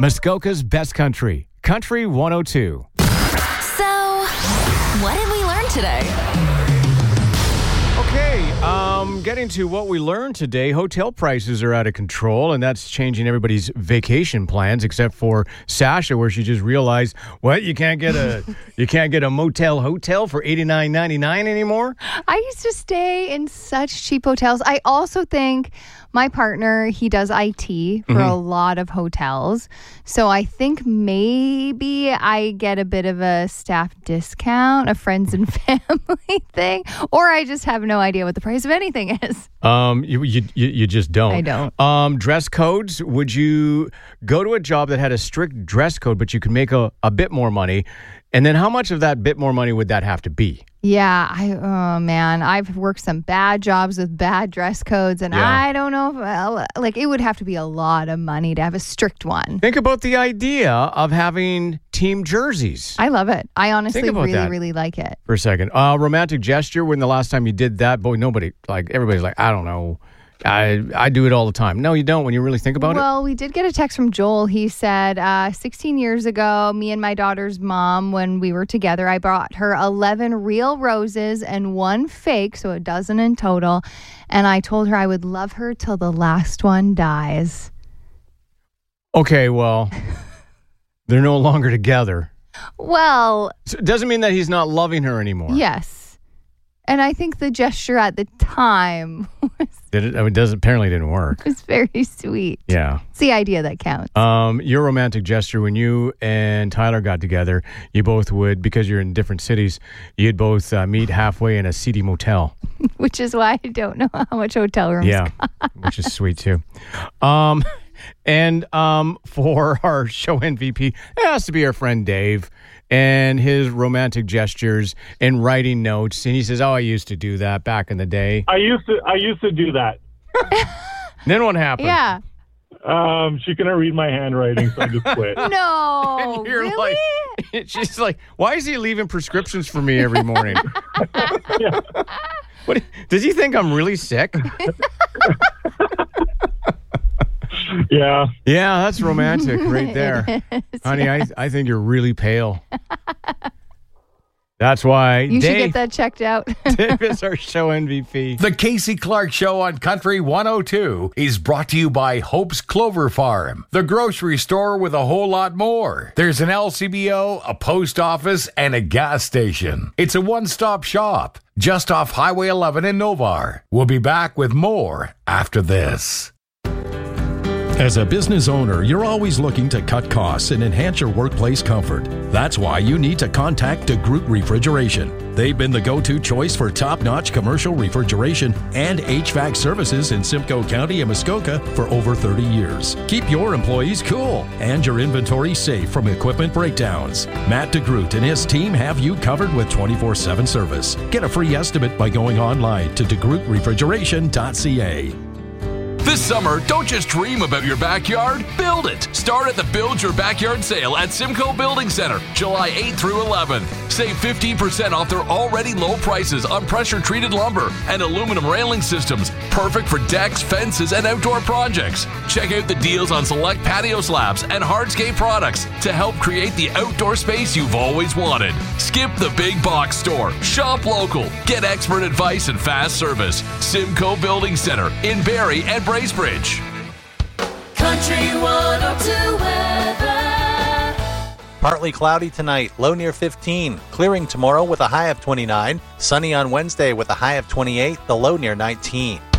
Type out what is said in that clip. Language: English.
Muskoka's best country, Country 102. So, what did we learn today? Okay, getting to what we learned today, hotel prices are out of control, and that's changing everybody's vacation plans, except for Sasha, where she just realized, what, you can't get a motel hotel for $89.99 anymore? I used to stay in such cheap hotels. I also think my partner, he does IT for a lot of hotels. So I think maybe I get a bit of a staff discount, a friends and family thing, or I just have no idea what the price of anything is. You just don't. I don't. Dress codes, would you go to a job that had a strict dress code, but you could make a bit more money? And then how much of that bit more money would that have to be? Yeah, I've worked some bad jobs with bad dress codes, and I don't know if, it would have to be a lot of money to have a strict one. Think about the idea of having team jerseys. I love it. I honestly that really like it. For a second. Romantic gesture, when the last time you did that, boy, everybody's like, I don't know. I do it all the time. No, you don't when you really think about it. Well, we did get a text from Joel. He said, 16 years ago, me and my daughter's mom, when we were together, I brought her 11 real roses and 1 fake, so a dozen in total. And I told her I would love her till the last one dies. Okay, well, they're no longer together. Well, So it doesn't mean that he's not loving her anymore. yes. And I think the gesture at the time apparently didn't work. was very sweet. Yeah. It's the idea that counts. Your romantic gesture, when you and Tyler got together, you both would, because you're in different cities, you'd both meet halfway in a seedy motel. Which is why I don't know how much hotel rooms cost. Which is sweet too. And for our show MVP, it has to be our friend Dave and his romantic gestures and writing notes. And he says, I used to do that back in the day. I used to do that. Then what happened? Yeah. She couldn't read my handwriting, so I just quit. No, And you're really? She's like, why is he leaving prescriptions for me every morning? Yeah. Does he think I'm really sick? Yeah. Yeah, that's romantic right there. Honey, I think you're really pale. That's why You should get that checked out. Dave is our show MVP. The Casey Clark Show on Country 102 is brought to you by Hope's Clover Farm, the grocery store with a whole lot more. There's an LCBO, a post office, and a gas station. It's a one-stop shop just off Highway 11 in Novar. We'll be back with more after this. As a business owner, you're always looking to cut costs and enhance your workplace comfort. That's why you need to contact DeGroot Refrigeration. They've been the go-to choice for top-notch commercial refrigeration and HVAC services in Simcoe County and Muskoka for over 30 years. Keep your employees cool and your inventory safe from equipment breakdowns. Matt DeGroot and his team have you covered with 24/7 service. Get a free estimate by going online to degrootrefrigeration.ca. This summer, don't just dream about your backyard, build it. Start at the Build Your Backyard sale at Simcoe Building Center, July 8th through 11th. Save 15% off their already low prices on pressure-treated lumber and aluminum railing systems, perfect for decks, fences, and outdoor projects. Check out the deals on select patio slabs and hardscape products to help create the outdoor space you've always wanted. Skip the big box store. Shop local. Get expert advice and fast service. Simcoe Building Center in Barrie and Bracebridge. Country 102 weather. Partly cloudy tonight, low near 15. Clearing tomorrow with a high of 29. Sunny on Wednesday with a high of 28, the low near 19.